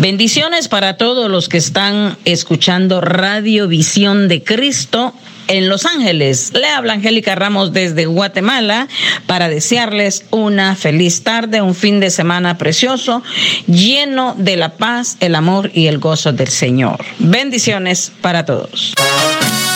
Bendiciones para todos los que están escuchando Radio Visión de Cristo en Los Ángeles. Le habla Angélica Ramos desde Guatemala para desearles una feliz tarde, un fin de semana precioso, lleno de la paz, el amor y el gozo del Señor. Bendiciones para todos.